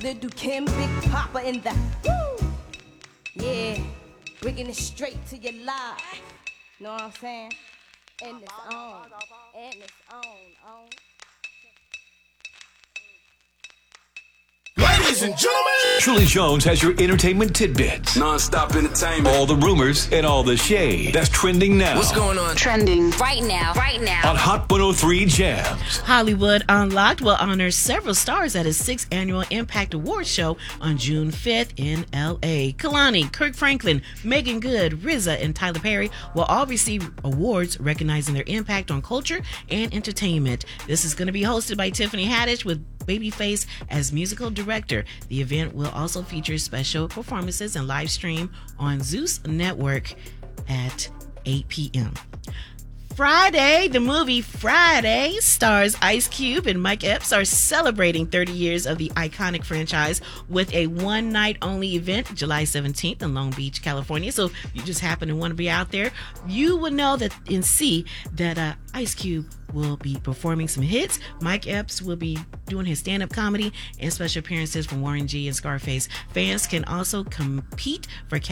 Little Kim, Big Papa in the woo. Yeah, bringing it straight to your live. Know what I'm saying? And it's on. And it's on. Ladies and gentlemen, Truly Jones has your entertainment tidbits. non-stop entertainment. All the rumors and all the shade that's trending now. What's going on? Trending right now. On Hot 103 Jams. Hollywood Unlocked will honor several stars at its 6th annual Impact Awards show on June 5th in L.A. Kalani, Kirk Franklin, Megan Good, RZA, and Tyler Perry will all receive awards recognizing their impact on culture and entertainment. This is going to be hosted by Tiffany Haddish with Babyface as musical director. The event will also feature special performances and live stream on Zeus Network at 8 p.m. Friday, the movie Friday stars Ice Cube and Mike Epps are celebrating 30 years of the iconic franchise with a one-night-only event July 17th in Long Beach, California. So if you just happen to want to be out there, you will know that and see that Ice Cube will be performing some hits. Mike Epps will be doing his stand-up comedy and special appearances from Warren G and Scarface. Fans can also compete for